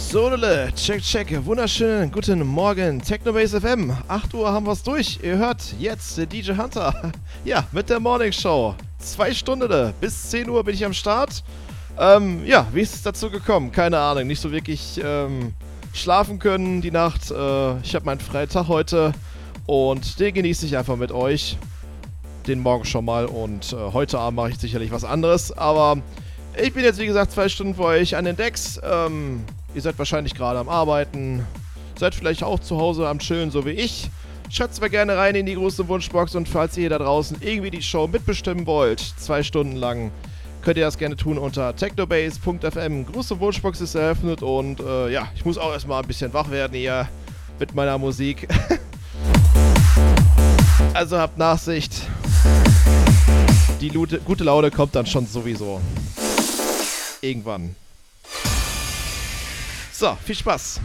So, Leute, check. Wunderschönen guten Morgen. Technobase FM. 8 Uhr haben wir es durch. Ihr hört jetzt DJ Hunter. Ja, mit der Morning Show. 2 Stunden bis 10 Uhr bin ich am Start. Wie ist es dazu gekommen? Keine Ahnung. Nicht so wirklich schlafen können die Nacht. Ich habe meinen freien Tag heute und den genieße ich einfach mit euch. Den morgen schon mal und heute Abend mache ich sicherlich was anderes. Aber ich bin jetzt, wie gesagt, 2 Stunden für euch an den Decks. Ihr seid wahrscheinlich gerade am Arbeiten. Seid vielleicht auch zu Hause am Chillen, so wie ich. Schreibt's mir gerne rein in die große Wunschbox. Und falls ihr da draußen irgendwie die Show mitbestimmen wollt, 2 Stunden lang, könnt ihr das gerne tun unter technobase.fm. Große Wunschbox ist eröffnet und ich muss auch erstmal ein bisschen wach werden hier mit meiner Musik. Also habt Nachsicht. Die gute Laune kommt dann schon sowieso. Irgendwann. So, viel Spaß.